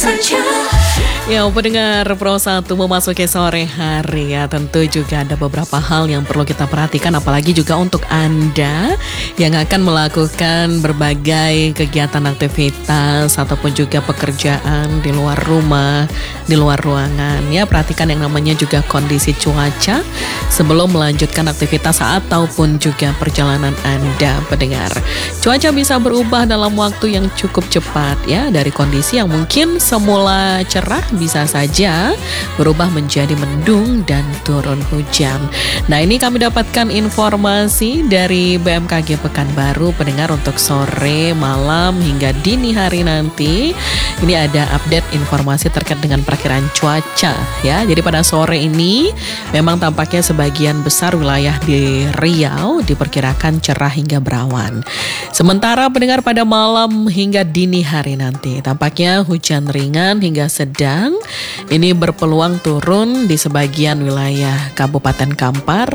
Ya, pendengar Pro 1 memasuki sore hari ya, tentu juga ada beberapa hal yang perlu kita perhatikan, apalagi juga untuk Anda yang akan melakukan berbagai kegiatan aktivitas ataupun juga pekerjaan di luar rumah, di luar ruangan ya. Perhatikan yang namanya juga kondisi cuaca sebelum melanjutkan aktivitas ataupun juga perjalanan Anda, pendengar. Cuaca bisa berubah dalam waktu yang cukup cepat ya, dari kondisi yang mungkin semula cerah bisa saja berubah menjadi mendung dan turun hujan. Nah, ini kami dapatkan informasi dari BMKG Pekanbaru, pendengar, untuk sore, malam hingga dini hari nanti. Ini ada update informasi terkait dengan perkiraan cuaca ya. Jadi pada sore ini memang tampaknya sebagian besar wilayah di Riau diperkirakan cerah hingga berawan. Sementara pendengar, pada malam hingga dini hari nanti tampaknya hujan ringan hingga sedang ini berpeluang turun di sebagian wilayah Kabupaten Kampar,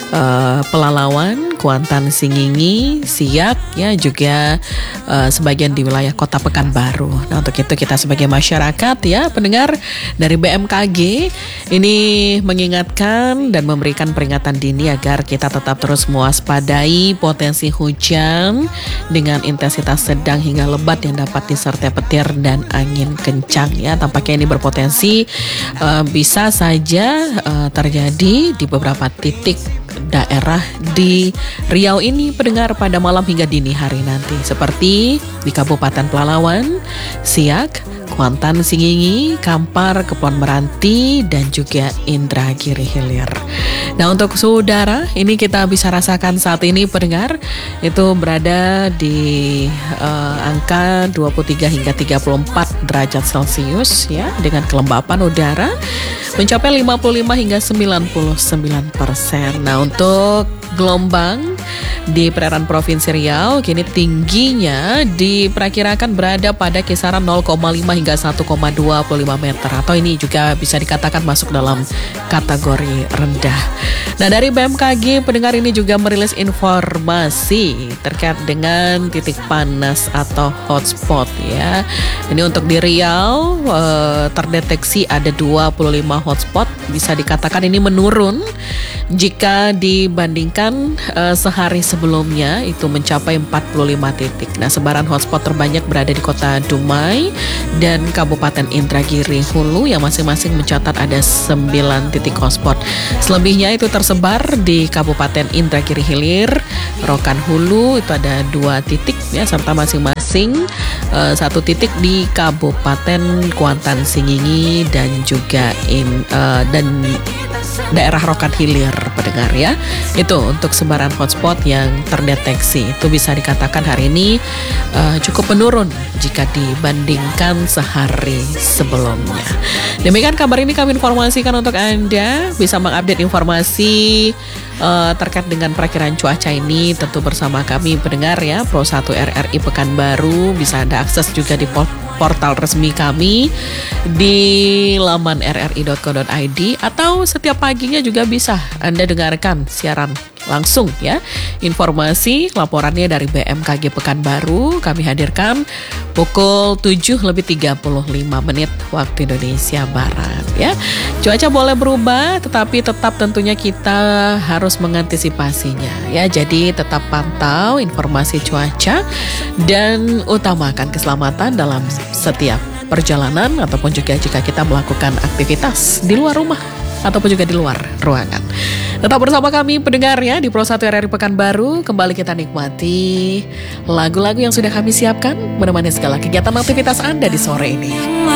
Pelalawan, Kuantan, Singingi, Siak ya, juga sebagian di wilayah Kota Pekanbaru. Nah, untuk itu kita sebagai masyarakat ya, pendengar, dari BMKG ini mengingatkan dan memberikan peringatan dini agar kita tetap terus mewaspadai potensi hujan dengan intensitas sedang hingga lebat yang dapat disertai petir dan angin kencang ya. Tampaknya ini berpotensi bisa saja terjadi di beberapa titik daerah di Riau ini, pendengar, pada malam hingga dini hari nanti, seperti di Kabupaten Pelalawan, Siak, Kuantan, Singingi, Kampar, Kepulauan Meranti, dan juga Indragiri Hilir. Nah, untuk saudara, ini kita bisa rasakan saat ini, pendengar, itu berada di angka 23 hingga 34 derajat Celcius ya, dengan kelembapan udara mencapai 55 hingga 99%. Nah, untuk gelombang di perairan Provinsi Riau kini tingginya diperkirakan berada pada kisaran 0,5 hingga 1,25 meter, atau ini juga bisa dikatakan masuk dalam kategori rendah. Nah, dari BMKG, pendengar, ini juga merilis informasi terkait dengan titik panas atau hotspot ya. Ini untuk di Riau terdeteksi ada 25 hotspot, bisa dikatakan ini menurun jika dibandingkan sehari sebelumnya itu mencapai 45 titik. Nah, sebaran hotspot terbanyak berada di Kota Dumai dan Kabupaten Indragiri Hulu yang masing-masing mencatat ada 9 titik hotspot. Selebihnya itu tersebar di Kabupaten Indragiri Hilir, Rokan Hulu itu ada 2 titik ya, serta masing-masing 1 titik di Kabupaten Kuantan, Singingi, dan juga dan daerah Rokan Hilir, pendengar ya. Itu untuk sebaran hotspot yang terdeteksi. Itu bisa dikatakan hari ini cukup menurun jika dibandingkan sehari sebelumnya. Demikian kabar ini kami informasikan untuk Anda. Bisa mengupdate informasi terkait dengan perakiraan cuaca ini tentu bersama kami, pendengar ya, Pro 1 RRI Pekanbaru. Bisa Anda akses juga di portal resmi kami di laman rri.co.id, atau setiap paginya juga bisa Anda dengarkan siaran langsung ya. Informasi laporannya dari BMKG Pekanbaru kami hadirkan pukul 7:35 waktu Indonesia Barat ya. Cuaca boleh berubah, tetapi tetap tentunya kita harus mengantisipasinya ya. Jadi tetap pantau informasi cuaca dan utamakan keselamatan dalam setiap perjalanan ataupun juga jika kita melakukan aktivitas di luar rumah ataupun juga di luar ruangan. Tetap bersama kami, pendengar ya, di Pro 1 RRI Pekanbaru. Kembali kita nikmati lagu-lagu yang sudah kami siapkan menemani segala kegiatan aktivitas Anda di sore ini.